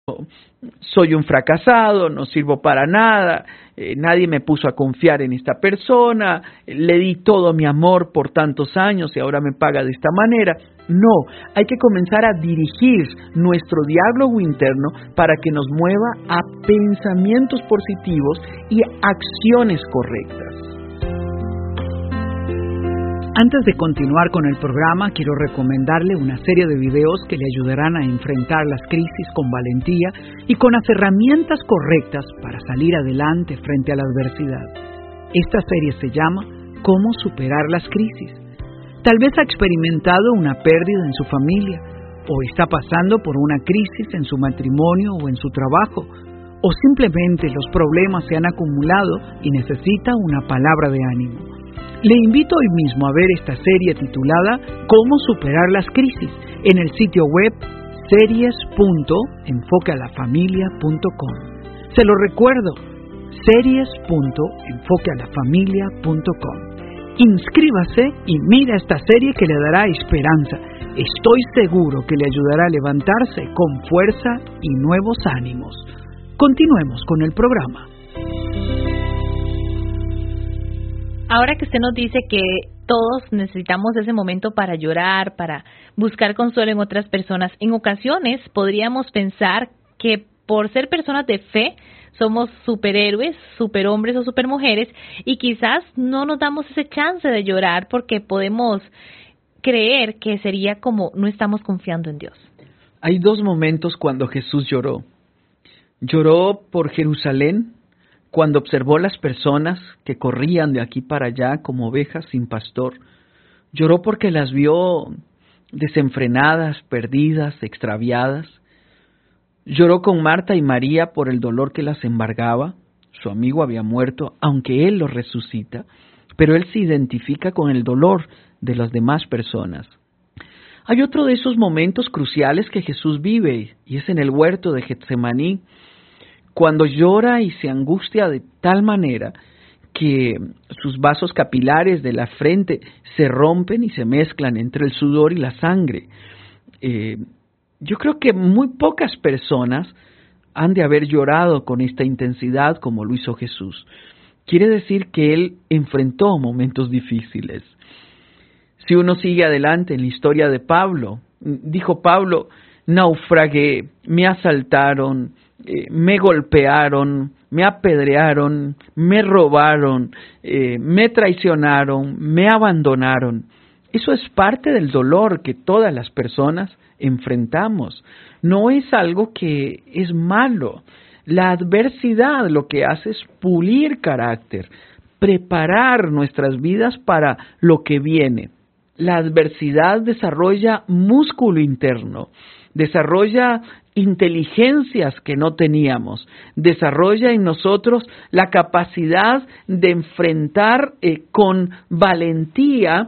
soy un fracasado, no sirvo para nada, nadie me puso a confiar en esta persona, le di todo mi amor por tantos años y ahora me paga de esta manera. No, hay que comenzar a dirigir nuestro diálogo interno para que nos mueva a pensamientos positivos y acciones correctas. Antes de continuar con el programa, quiero recomendarle una serie de videos que le ayudarán a enfrentar las crisis con valentía y con las herramientas correctas para salir adelante frente a la adversidad. Esta serie se llama ¿Cómo superar las crisis? Tal vez ha experimentado una pérdida en su familia, o está pasando por una crisis en su matrimonio o en su trabajo, o simplemente los problemas se han acumulado y necesita una palabra de ánimo. Le invito hoy mismo a ver esta serie titulada ¿Cómo superar las crisis? En el sitio web series.enfoquealafamilia.com. Se lo recuerdo, series.enfoquealafamilia.com. Inscríbase y mira esta serie que le dará esperanza. Estoy seguro que le ayudará a levantarse con fuerza y nuevos ánimos. Continuemos con el programa. Ahora que usted nos dice que todos necesitamos ese momento para llorar, para buscar consuelo en otras personas, en ocasiones podríamos pensar que por ser personas de fe somos superhéroes, superhombres o supermujeres y quizás no nos damos ese chance de llorar porque podemos creer que sería como no estamos confiando en Dios. Hay dos momentos cuando Jesús lloró. Lloró por Jerusalén, cuando observó las personas que corrían de aquí para allá como ovejas sin pastor. Lloró porque las vio desenfrenadas, perdidas, extraviadas. Lloró con Marta y María por el dolor que las embargaba. Su amigo había muerto, aunque Él lo resucita, pero Él se identifica con el dolor de las demás personas. Hay otro de esos momentos cruciales que Jesús vive, y es en el huerto de Getsemaní, cuando llora y se angustia de tal manera que sus vasos capilares de la frente se rompen y se mezclan entre el sudor y la sangre. Yo creo que muy pocas personas han de haber llorado con esta intensidad como lo hizo Jesús. Quiere decir que Él enfrentó momentos difíciles. Si uno sigue adelante en la historia de Pablo, dijo Pablo, naufragué, me asaltaron, me golpearon, me apedrearon, me robaron, me traicionaron, me abandonaron. Eso es parte del dolor que todas las personas enfrentamos. No es algo que es malo. La adversidad lo que hace es pulir carácter, preparar nuestras vidas para lo que viene. La adversidad desarrolla músculo interno, desarrolla inteligencias que no teníamos, desarrolla en nosotros la capacidad de enfrentar con valentía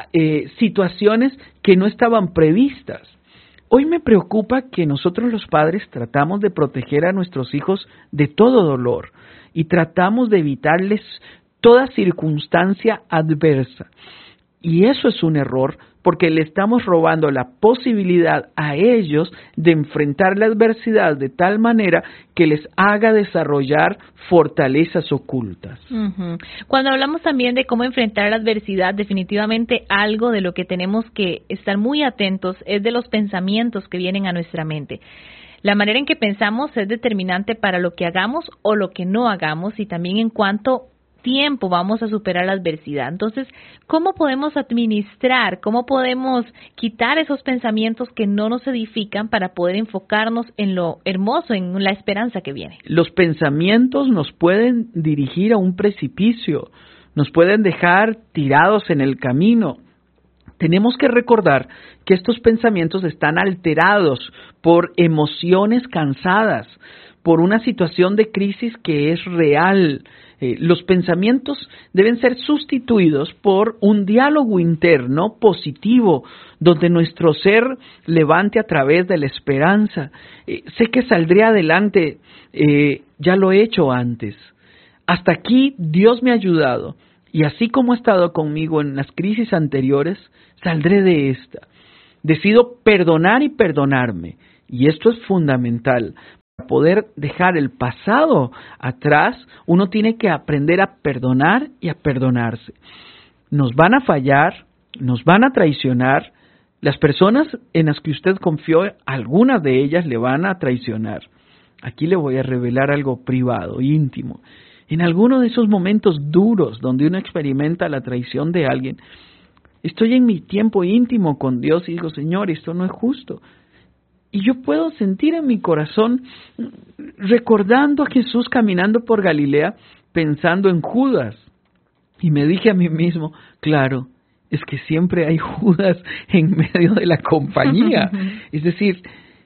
situaciones que no estaban previstas. Hoy me preocupa que nosotros los padres tratamos de proteger a nuestros hijos de todo dolor y tratamos de evitarles toda circunstancia adversa. Y eso es un error porque le estamos robando la posibilidad a ellos de enfrentar la adversidad de tal manera que les haga desarrollar fortalezas ocultas. Uh-huh. Cuando hablamos también de cómo enfrentar la adversidad, definitivamente algo de lo que tenemos que estar muy atentos es de los pensamientos que vienen a nuestra mente. La manera en que pensamos es determinante para lo que hagamos o lo que no hagamos y también en cuanto tiempo vamos a superar la adversidad. Entonces, ¿cómo podemos administrar, cómo podemos quitar esos pensamientos que no nos edifican para poder enfocarnos en lo hermoso, en la esperanza que viene? Los pensamientos nos pueden dirigir a un precipicio, nos pueden dejar tirados en el camino. Tenemos que recordar que estos pensamientos están alterados por emociones cansadas, por una situación de crisis que es real. Los pensamientos deben ser sustituidos por un diálogo interno positivo, donde nuestro ser levante a través de la esperanza. Sé que saldré adelante, ya lo he hecho antes. Hasta aquí Dios me ha ayudado, y así como ha estado conmigo en las crisis anteriores, saldré de esta. Decido perdonar y perdonarme, y esto es fundamental poder dejar el pasado atrás, uno tiene que aprender a perdonar y a perdonarse. Nos van a fallar, nos van a traicionar. Las personas en las que usted confió, algunas de ellas le van a traicionar. Aquí le voy a revelar algo privado, íntimo. En alguno de esos momentos duros donde uno experimenta la traición de alguien, estoy en mi tiempo íntimo con Dios y digo, Señor, esto no es justo. Y yo puedo sentir en mi corazón, recordando a Jesús caminando por Galilea, pensando en Judas. Y me dije a mí mismo, claro, es que siempre hay Judas en medio de la compañía. Es decir,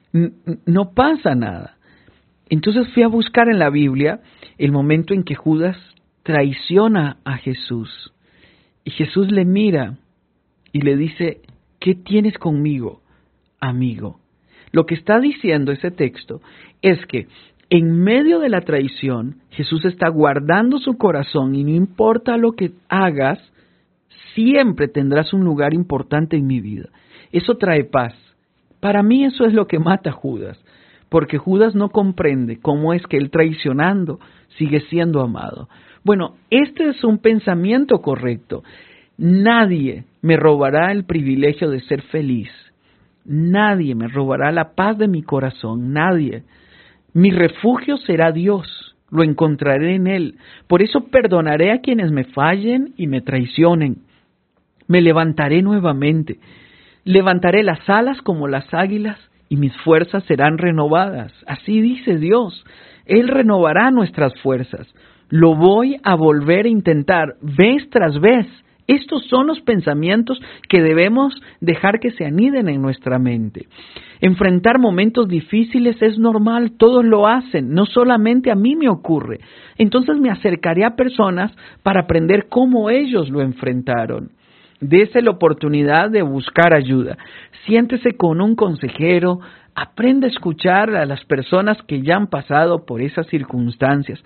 no pasa nada. Entonces fui a buscar en la Biblia el momento en que Judas traiciona a Jesús. Y Jesús le mira y le dice, ¿qué tienes conmigo, amigo? Lo que está diciendo ese texto es que en medio de la traición, Jesús está guardando su corazón y no importa lo que hagas, siempre tendrás un lugar importante en mi vida. Eso trae paz. Para mí eso es lo que mata a Judas, porque Judas no comprende cómo es que él traicionando sigue siendo amado. Bueno, este es un pensamiento correcto. Nadie me robará el privilegio de ser feliz. Nadie me robará la paz de mi corazón, nadie. Mi refugio será Dios, lo encontraré en Él. Por eso perdonaré a quienes me fallen y me traicionen. Me levantaré nuevamente. Levantaré las alas como las águilas y mis fuerzas serán renovadas. Así dice Dios. Él renovará nuestras fuerzas. Lo voy a volver a intentar vez tras vez. Estos son los pensamientos que debemos dejar que se aniden en nuestra mente. Enfrentar momentos difíciles es normal, todos lo hacen, no solamente a mí me ocurre. Entonces me acercaré a personas para aprender cómo ellos lo enfrentaron. Dese la oportunidad de buscar ayuda. Siéntese con un consejero, aprenda a escuchar a las personas que ya han pasado por esas circunstancias.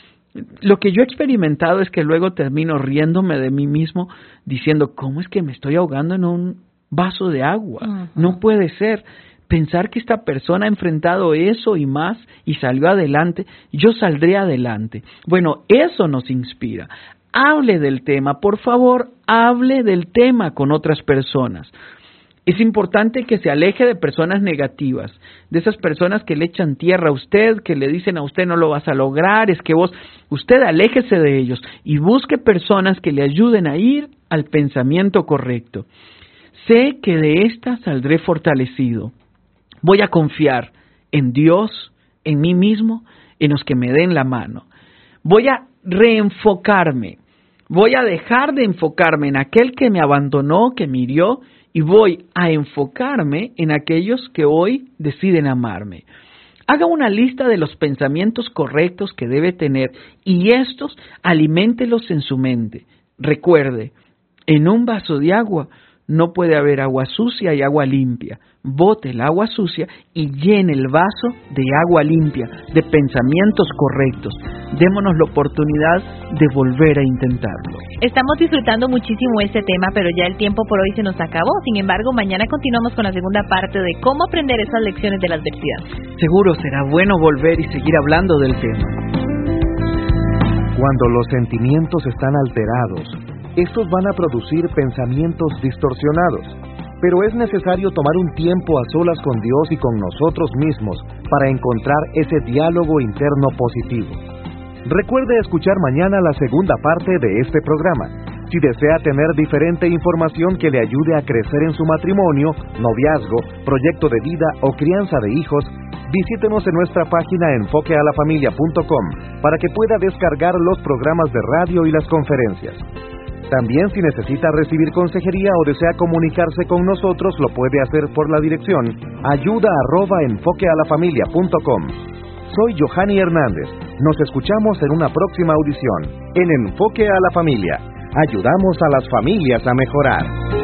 Lo que yo he experimentado es que luego termino riéndome de mí mismo diciendo, ¿cómo es que me estoy ahogando en un vaso de agua? No puede ser. Pensar que esta persona ha enfrentado eso y más y salió adelante, yo saldré adelante. Bueno, eso nos inspira. Hable del tema, por favor, hable del tema con otras personas. Es importante que se aleje de personas negativas, de esas personas que le echan tierra a usted, que le dicen a usted no lo vas a lograr, es que usted aléjese de ellos y busque personas que le ayuden a ir al pensamiento correcto. Sé que de esta saldré fortalecido. Voy a confiar en Dios, en mí mismo, en los que me den la mano. Voy a reenfocarme, voy a dejar de enfocarme en aquel que me abandonó, que me hirió, y voy a enfocarme en aquellos que hoy deciden amarme. Haga una lista de los pensamientos correctos que debe tener y estos aliméntelos en su mente. Recuerde, en un vaso de agua no puede haber agua sucia y agua limpia. Bote el agua sucia y llene el vaso de agua limpia, de pensamientos correctos. Démonos la oportunidad de volver a intentarlo. Estamos disfrutando muchísimo este tema, pero ya el tiempo por hoy se nos acabó. Sin embargo, mañana continuamos con la segunda parte de cómo aprender esas lecciones de la adversidad. Seguro será bueno volver y seguir hablando del tema. Cuando los sentimientos están alterados, estos van a producir pensamientos distorsionados, pero es necesario tomar un tiempo a solas con Dios y con nosotros mismos para encontrar ese diálogo interno positivo. Recuerde escuchar mañana la segunda parte de este programa. Si desea tener diferente información que le ayude a crecer en su matrimonio, noviazgo, proyecto de vida o crianza de hijos, visítenos en nuestra página enfoquealafamilia.com para que pueda descargar los programas de radio y las conferencias. También si necesita recibir consejería o desea comunicarse con nosotros, lo puede hacer por la dirección ayuda@enfoquealafamilia.com. Soy Johanny Hernández. Nos escuchamos en una próxima audición en Enfoque a la Familia. Ayudamos a las familias a mejorar.